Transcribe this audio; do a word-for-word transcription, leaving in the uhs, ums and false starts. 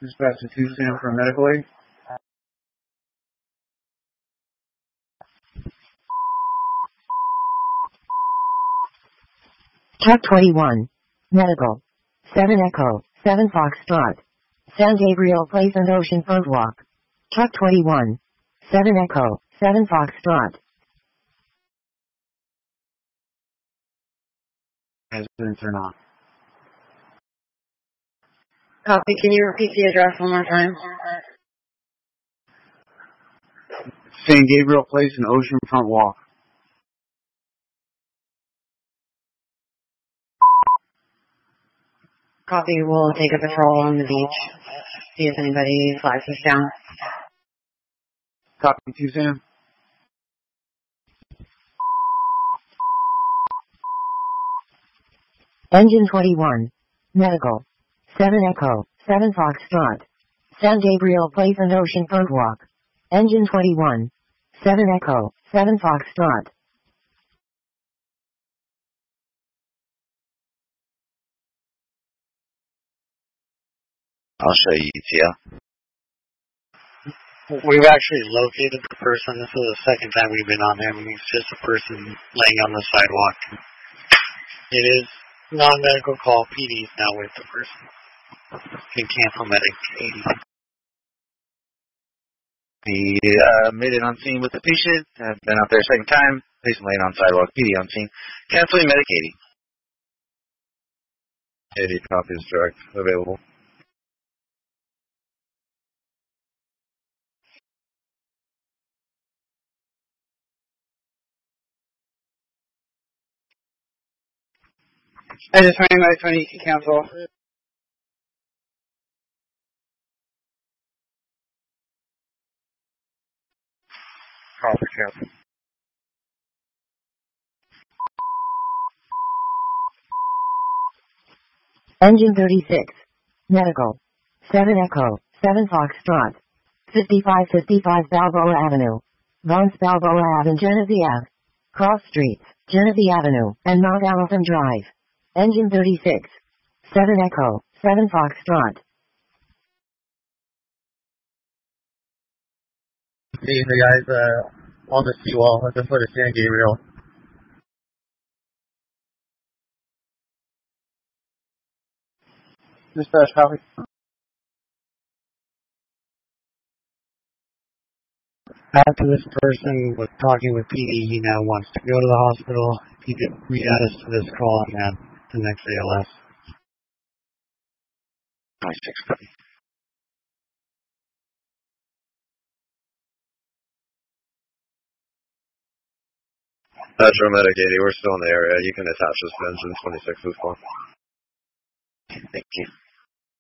Dispatch to Tucson for medical aid. Truck twenty-one. Medical. seven Echo, seven Foxtrot. San Gabriel Place and Oceanfront Walk. Truck twenty-one. seven Echo, seven Foxtrot. Has been turned on. Copy. Can you repeat the address one more time? San Gabriel Place and Oceanfront Walk. Copy. We'll take a patrol on the beach. See if anybody flags us down. Copy, Tucson. Engine twenty-one. Medical. seven Echo, seven Foxtrot. San Gabriel Place and Oceanfront Walk. Engine twenty-one. seven Echo, seven Foxtrot. I'll show you, E T L. We've actually located the person. This is the second time we've been on him. He's just a person laying on the sidewalk. It is non-medical call. P D's now with the person. Can cancel medic eighty. He uh, made it on scene with the patient. I've been out there a second time. Patient laying on sidewalk. P D on scene. Canceling medic eighty. eighty copies direct available. I just twenty by twenty can cancel. Call for cancel. Engine thirty-six. Medical. seven Echo, seven Foxtrot. fifty-five fifty-five Balboa Avenue. Vance Balboa Ave and Genesee Ave. Cross Streets, Genesee Avenue, and Mount Elephant Drive. Engine thirty-six. seven Echo, seven Foxtrot. See the guys uh, on the seawall at the foot of San Gabriel. Dispatch, copy. After this person was talking with P D, he now wants to go to the hospital. He could re-add us to this call and add the next A L S. twenty-six, copy. Metro Medic eighty, we're still in the area. You can attach this to engine twenty-six as well. Thank you.